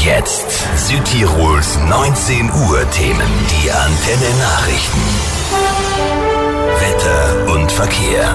Jetzt Südtirols 19 Uhr Themen, die Antenne Nachrichten. Wetter und Verkehr.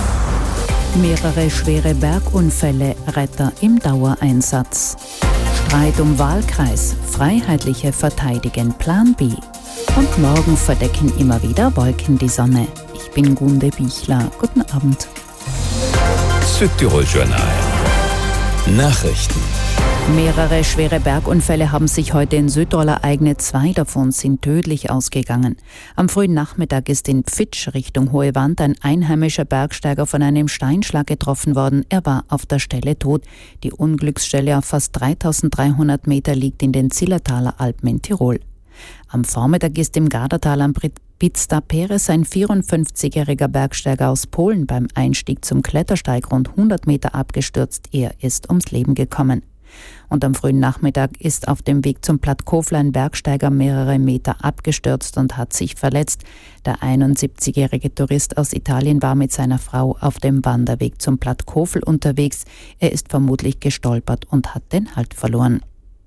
Mehrere schwere Bergunfälle, Retter im Dauereinsatz. Streit um Wahlkreis, Freiheitliche verteidigen Plan B. Und morgen verdecken immer wieder Wolken die Sonne. Ich bin Gunde Bichler. Guten Abend. Südtirol Journal. Nachrichten. Mehrere schwere Bergunfälle haben sich heute in Südtirol ereignet. 2 davon sind tödlich ausgegangen. Am frühen Nachmittag ist in Pfitsch Richtung Hohe Wand ein einheimischer Bergsteiger von einem Steinschlag getroffen worden. Er war auf der Stelle tot. Die Unglücksstelle auf fast 3300 Meter liegt in den Zillertaler Alpen in Tirol. Am Vormittag ist im Gardatal am Pizda Perez ein 54-jähriger Bergsteiger aus Polen beim Einstieg zum Klettersteig rund 100 Meter abgestürzt. Er ist ums Leben gekommen. Und am frühen Nachmittag ist auf dem Weg zum Platt Kofel ein Bergsteiger mehrere Meter abgestürzt und hat sich verletzt. Der 71-jährige Tourist aus Italien war mit seiner Frau auf dem Wanderweg zum Platt Kofel unterwegs. Er ist vermutlich gestolpert und hat den Halt verloren.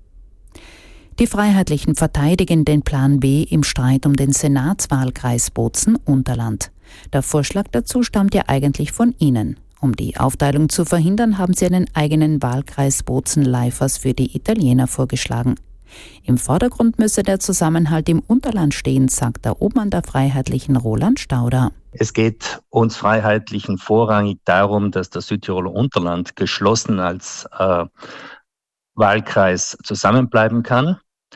Die Freiheitlichen verteidigen den Plan B im Streit um den Senatswahlkreis Bozen-Unterland. Der Vorschlag dazu stammt ja eigentlich von Ihnen. Um die Aufteilung zu verhindern, haben sie einen eigenen Wahlkreis Bozen-Leifers für die Italiener vorgeschlagen. Im Vordergrund müsse der Zusammenhalt im Unterland stehen, sagt der Obmann der Freiheitlichen Roland Stauder. Es geht uns Freiheitlichen vorrangig darum, dass der Südtiroler Unterland geschlossen als Wahlkreis zusammenbleiben kann.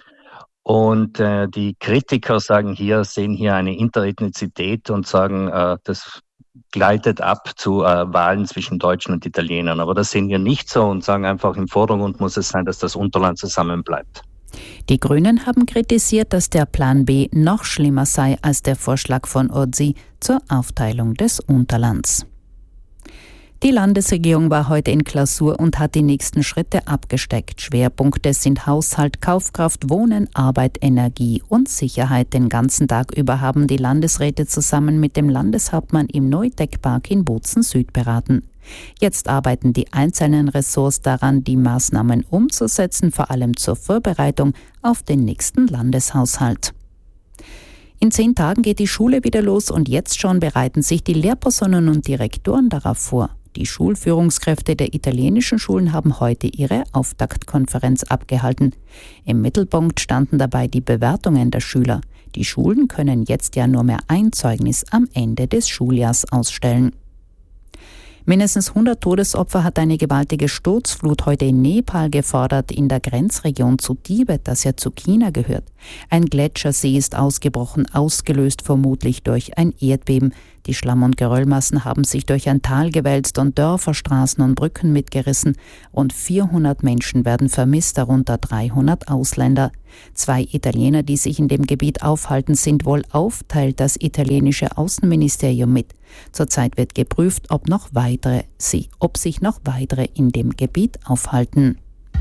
Und die Kritiker sehen hier eine Interethnizität und sagen, das gleitet ab zu Wahlen zwischen Deutschen und Italienern. Aber das sehen wir nicht so und sagen einfach, im Vordergrund muss es sein, dass das Unterland zusammenbleibt. Die Grünen haben kritisiert, dass der Plan B noch schlimmer sei als der Vorschlag von Orsi zur Aufteilung des Unterlands. Die Landesregierung war heute in Klausur und hat die nächsten Schritte abgesteckt. Schwerpunkte sind Haushalt, Kaufkraft, Wohnen, Arbeit, Energie und Sicherheit. Den ganzen Tag über haben die Landesräte zusammen mit dem Landeshauptmann im Neudeckpark in Bozen Süd beraten. Jetzt arbeiten die einzelnen Ressorts daran, die Maßnahmen umzusetzen, vor allem zur Vorbereitung auf den nächsten Landeshaushalt. In 10 Tagen geht die Schule wieder los und jetzt schon bereiten sich die Lehrpersonen und Direktoren darauf vor. Die Schulführungskräfte der italienischen Schulen haben heute ihre Auftaktkonferenz abgehalten. Im Mittelpunkt standen dabei die Bewertungen der Schüler. Die Schulen können jetzt ja nur mehr ein Zeugnis am Ende des Schuljahrs ausstellen. Mindestens 100 Todesopfer hat eine gewaltige Sturzflut heute in Nepal gefordert, in der Grenzregion zu Tibet, das ja zu China gehört. Ein Gletschersee ist ausgebrochen, ausgelöst vermutlich durch ein Erdbeben. Die Schlamm- und Geröllmassen haben sich durch ein Tal gewälzt und Dörfer, Straßen und Brücken mitgerissen. Rund 400 Menschen werden vermisst, darunter 300 Ausländer. 2 Italiener, die sich in dem Gebiet aufhalten, sind wohl teilt das italienische Außenministerium mit. Zurzeit wird geprüft, ob sich noch weitere in dem Gebiet aufhalten.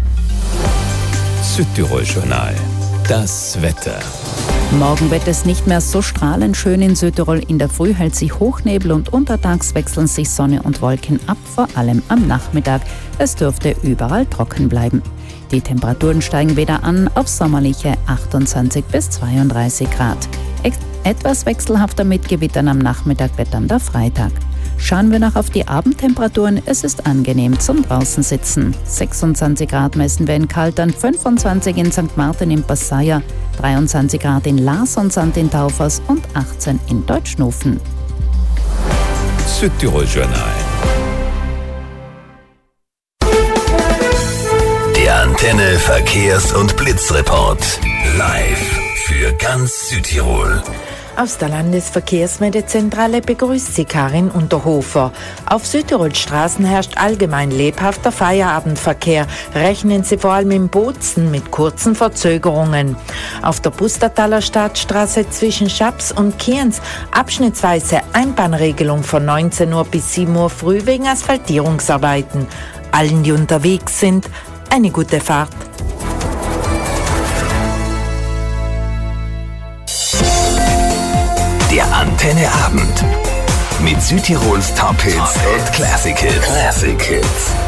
Südtirol Journal. Das Wetter. Morgen wird es nicht mehr so strahlend schön in Südtirol. In der Früh hält sich Hochnebel und untertags wechseln sich Sonne und Wolken ab, vor allem am Nachmittag. Es dürfte überall trocken bleiben. Die Temperaturen steigen wieder an auf sommerliche 28 bis 32 Grad. Etwas wechselhafter mit Gewittern am Nachmittag wird dann der Freitag. Schauen wir noch auf die Abendtemperaturen. Es ist angenehm zum draußen sitzen. 26 Grad messen wir in Kaltern, 25 in St. Martin im Passaier, 23 Grad in Lars und Sand in Taufers und 18 in Deutschnofen. Südtirol Journal. Der Antenne Verkehrs- und Blitzreport. Live für ganz Südtirol. Aus der Landesverkehrsmeldezentrale begrüßt Sie Karin Unterhofer. Auf Südtirols Straßen herrscht allgemein lebhafter Feierabendverkehr. Rechnen Sie vor allem in Bozen mit kurzen Verzögerungen. Auf der Pustertaler Stadtstraße zwischen Schaps und Kienz abschnittsweise Einbahnregelung von 19 Uhr bis 7 Uhr früh wegen Asphaltierungsarbeiten. Allen, die unterwegs sind, eine gute Fahrt. Der Antenne Abend mit Südtirols Top-Hits und Classic Hits.